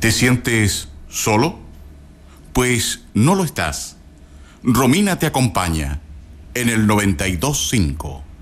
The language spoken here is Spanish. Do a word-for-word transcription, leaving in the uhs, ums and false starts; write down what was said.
¿Te sientes solo? Pues no lo estás. Romina te acompaña en el noventa y dos punto cinco.